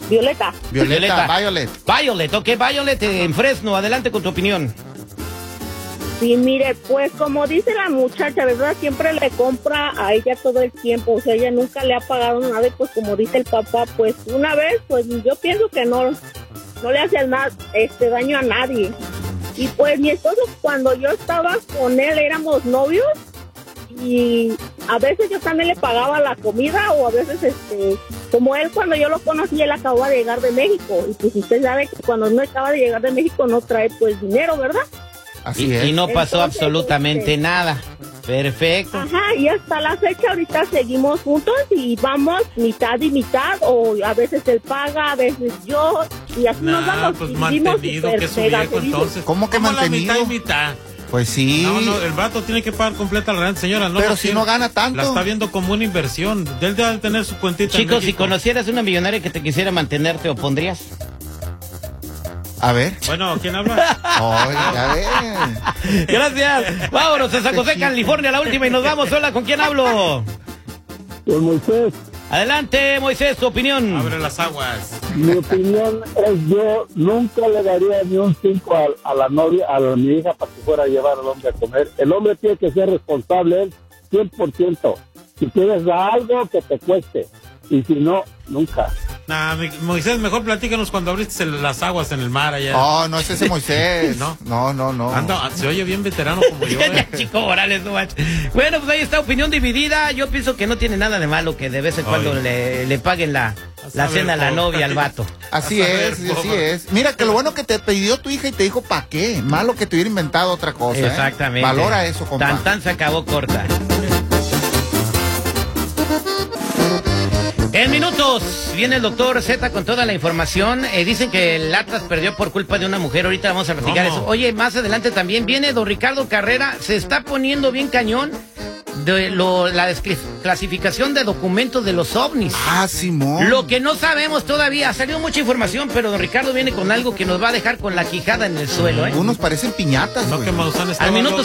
Violeta. Violet. Violet, ok, Violet en Fresno, adelante con tu opinión. Sí, mire, pues como dice la muchacha, ¿verdad? Siempre le compra a ella todo el tiempo, o sea, ella nunca le ha pagado nada y pues como dice el papá, pues una vez, pues yo pienso que no le hace nada, daño a nadie. Y pues mi esposo, cuando yo estaba con él, éramos novios y a veces yo también le pagaba la comida o a veces, como él cuando yo lo conocí, él acababa de llegar de México y pues usted sabe que cuando uno acaba de llegar de México no trae pues dinero, ¿verdad? Así es. Y no pasó Entonces, absolutamente nada. Perfecto. Ajá, y hasta la fecha ahorita seguimos juntos y vamos mitad y mitad, o a veces él paga, a veces yo, y así nos vamos. Pues y mantenido, que es su viejo entonces. ¿Cómo que mantenido? La mitad y mitad. Pues sí. No, el vato tiene que pagar completa la renta, señora. No, pero si no gana tanto. La está viendo como una inversión. Él debe tener su cuentita. Chicos, si conocieras una millonaria que te quisiera mantener, ¿te opondrías? A ver. Bueno, ¿quién habla? Ya ven. Gracias. Vámonos a San José, California, la última y nos vamos. Hola, ¿con quién hablo? Con Moisés. Adelante, Moisés, tu opinión. Abre las aguas. Mi opinión es, yo nunca le daría ni un 5 a la novia, a mi hija, para que fuera a llevar al hombre a comer. El hombre tiene que ser responsable, él, 100%. Si quieres dar algo, que te cueste. Y si no, nunca. Moisés, mejor platícanos cuando abriste las aguas en el mar allá. No es ese Moisés. No. Se oye bien veterano como yo. Chico Morales, no manches. Bueno, pues ahí está, opinión dividida. Yo pienso que no tiene nada de malo que de vez en cuando le paguen la cena a la novia al vato. Así es. Mira, que lo bueno que te pidió tu hija y te dijo, ¿pa' qué? Malo que te hubiera inventado otra cosa. Exactamente. Valora eso, compa. Tan se acabó corta. En minutos viene el doctor Z con toda la información. Dicen que el Atlas perdió por culpa de una mujer. Ahorita vamos a platicar eso. Oye, más adelante también viene don Ricardo Carrera. Se está poniendo bien cañón de la desclasificación de documentos de los ovnis. Simón. Lo que no sabemos todavía. Salió mucha información, pero don Ricardo viene con algo que nos va a dejar con la quijada en el suelo, ¿eh? Unos parecen piñatas, No, que Maussan estaba Al minuto